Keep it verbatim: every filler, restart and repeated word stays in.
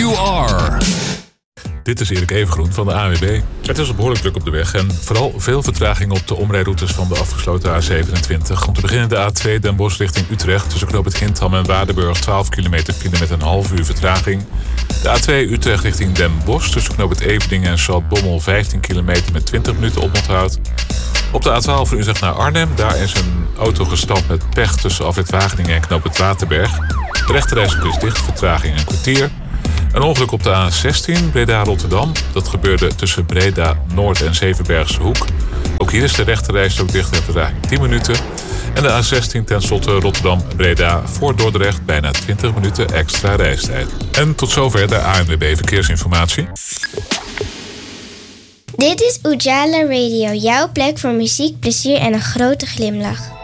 You are. Dit is Erik Evengroen van de A N W B. Het is behoorlijk druk op de weg en vooral veel vertraging op de omrijroutes van de afgesloten A zevenentwintig. Om te beginnen de A twee Den Bosch richting Utrecht tussen Knoop het Gindham en Waardenburg twaalf kilometer file met een half uur vertraging. De A twee Utrecht richting Den Bosch tussen Knoop het Eveningen en Zaltbommel vijftien kilometer met twintig minuten oponthoud. Op de A twaalf van Utrecht naar Arnhem, daar is een auto gestrand met pech tussen afrit Wageningen en Knoop het Waterberg. De rechterrijstrook is dicht, vertraging een kwartier. Een ongeluk op de A zestien Breda-Rotterdam. Dat gebeurde tussen Breda-Noord en Zevenbergse Hoek. Ook hier is de rechterrijstrook dicht en vertraging tien minuten. En de A zestien tenslotte Rotterdam-Breda voor Dordrecht bijna twintig minuten extra reistijd. En tot zover de A N W B Verkeersinformatie. Dit is Ujala Radio, jouw plek voor muziek, plezier en een grote glimlach.